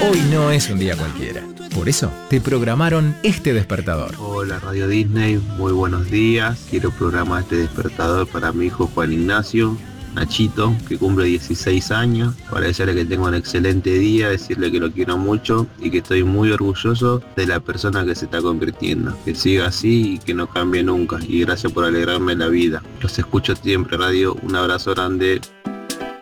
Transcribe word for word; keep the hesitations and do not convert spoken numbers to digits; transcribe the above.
Hoy no es un día cualquiera. Por eso te programaron este despertador. Hola Radio Disney, muy buenos días. Quiero programar este despertador para mi hijo Juan Ignacio, Nachito, que cumple dieciséis años, para decirle que tengo un excelente día, decirle que lo quiero mucho y que estoy muy orgulloso de la persona que se está convirtiendo. Que siga así y que no cambie nunca. Y gracias por alegrarme la vida. Los escucho siempre, Radio. Un abrazo grande.